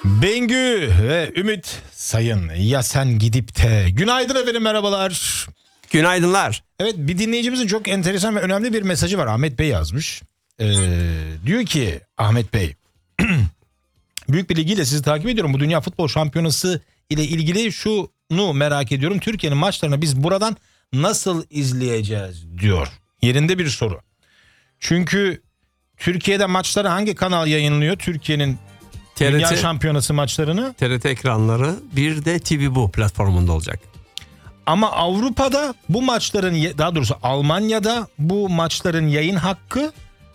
Bengü ve Ümit Sayın ya sen gidip de. Günaydın efendim, merhabalar. Günaydınlar. Evet, bir dinleyicimizin çok enteresan ve önemli bir mesajı var. Ahmet Bey yazmış. Diyor ki Ahmet Bey büyük bir ilgiyle sizi takip ediyorum. Bu Dünya Futbol Şampiyonası ile ilgili şunu merak ediyorum. Türkiye'nin maçlarını biz buradan nasıl izleyeceğiz diyor. Yerinde bir soru. Çünkü Türkiye'de maçları hangi kanal yayınlıyor? Türkiye'nin Dünya Şampiyonası maçlarını. TRT ekranları, bir de TV Bu platformunda olacak. Ama Avrupa'da bu maçların, daha doğrusu Almanya'da bu maçların yayın hakkı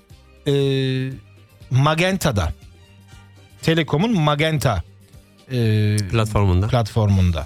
Magenta'da. Telekom'un Magenta platformunda.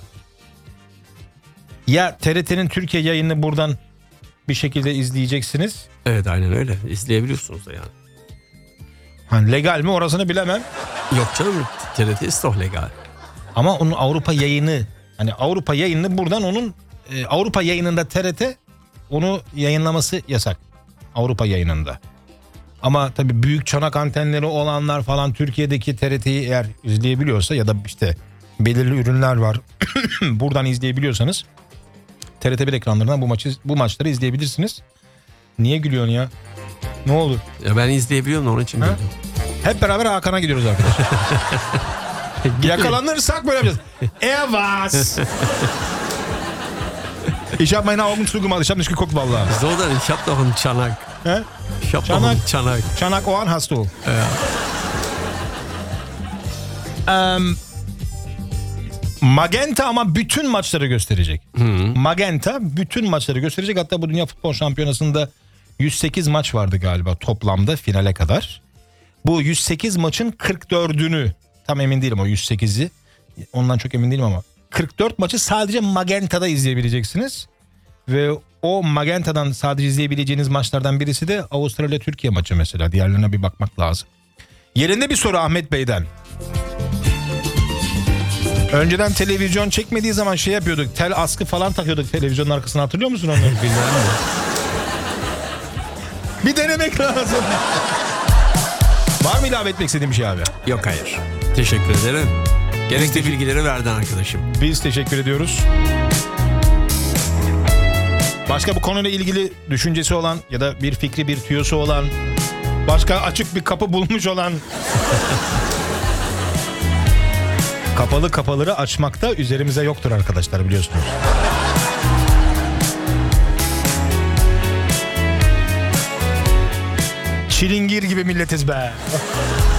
Ya TRT'nin Türkiye yayınını buradan bir şekilde izleyeceksiniz. Evet, aynen öyle. İzleyebiliyorsunuz da yani. Hani legal mi orasını bilemem. Yok canım, TRT ist legal. Ama onun Avrupa yayını, hani Avrupa yayını buradan onun Avrupa yayınında TRT onu yayınlaması yasak. Avrupa yayınında. Ama tabii büyük çanak antenleri olanlar falan Türkiye'deki TRT'yi eğer izleyebiliyorsa ya da işte belirli ürünler var buradan izleyebiliyorsanız TRT1 ekranlarından bu maçları izleyebilirsiniz. Niye gülüyorsun ya? Ne oldu? Ya ben izleyebiliyorum, onun için güldüm. Hep beraber Hakan'a gidiyoruz arkadaşlar. Yakalanırsak böyle yapacağız. Evas. Ich habe meine Augen zugemacht. Ich habe nicht geguckt, vallahi. So dann, ich habe doch einen Çanak. He? Ich habe doch einen Çanak. Çanak Oğan hast du. Ja. Magenta ama bütün maçları gösterecek. Magenta bütün maçları gösterecek. Hatta bu Dünya Futbol Şampiyonası'nda 108 maç vardı galiba toplamda finale kadar. Bu 108 maçın 44'ünü, tam emin değilim o 108'i. Ondan çok emin değilim ama 44 maçı sadece Magenta'da izleyebileceksiniz. Ve o Magenta'dan sadece izleyebileceğiniz maçlardan birisi de Avustralya-Türkiye maçı mesela. Diğerlerine bir bakmak lazım. Yerinde bir soru Ahmet Bey'den. Önceden televizyon çekmediği zaman şey yapıyorduk. Tel askı falan takıyorduk televizyonun arkasına, hatırlıyor musun onu? Bilmem. Bir denemek lazım. Var mı ilave etmek istediğim bir şey abi? Yok, hayır. Teşekkür ederim. Gerekli bilgileri verdin arkadaşım. Biz teşekkür ediyoruz. Başka bu konuyla ilgili düşüncesi olan ya da bir fikri, bir tüyosu olan, başka açık bir kapı bulmuş olan kapalı kapıları açmakta üzerimize yoktur arkadaşlar, biliyorsunuz. Çilingir gibi milletiz be.